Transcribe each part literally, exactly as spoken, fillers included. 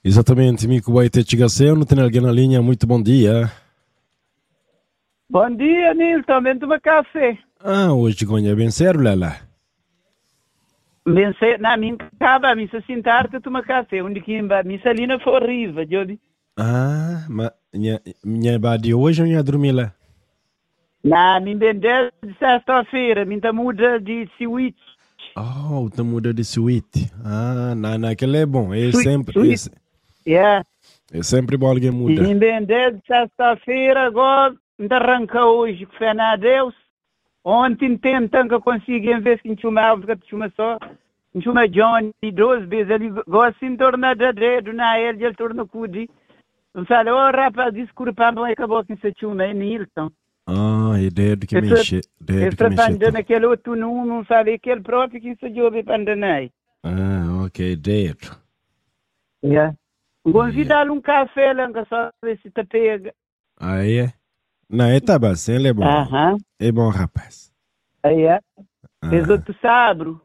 Exatamente, Mico Baita Chigaceu, não tem alguém na linha, muito bom dia. Bom dia, Nilton. Vem tomar café. Ah, hoje ganha bem sério, Lala. Vem ser, na minha casa, me se sentar para tomar café. Onde que emba, me salina for riva, Jodi. Ah, mas minha, minha badi hoje eu ia dormir lá. Na minha bem desde sexta-feira, me tá muda de switch. Oh, tá muda de suíte. Ah, na, naquele é bom, é Suíte, sempre, suíte. é, Yeah. é sempre bom alguém muda. Me bem desde sexta-feira, agora, me arranca hoje, que fé na Deus. Ontem tentando que eu consigo, em vez que me chama, porque chama só, me chama Johnny, duas vezes, ele gosta de tornar de dedo na ele, ele torna cudi. Eu falei, oh, rapaz, desculpa, mas acabou com esse chuma, é Nilton. Ah, é dedo que me Esse enche, dedo que esse me enche. pandana, aquele outro não, não sabe que ele próprio que se joga pandanai. Ah, ok, dedo. Yeah. Yeah. Convidar um café lá, que só ver se te pega. Ah, é? Não, é tá bom, ele é bom. Aham, É bom, rapaz. aí é. Fez Ah, outro sabro.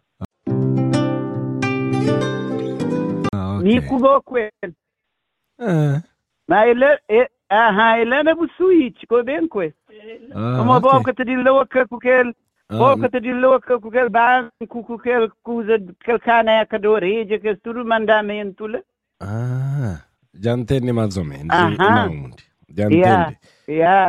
ah, ok. Me cubou com ele. Ah, Mas ele, é, aham, ele é no suíte, ficou bem com ele. ah, Uma ok. boca de louca com aquele, Ah, boca de louca com aquele banco, com aquele coisa, aquele caneca de orelha, que é tudo mandamento lá. ah, já entende mais ou menos. E, Aham, não, já yeah, entende. yeah.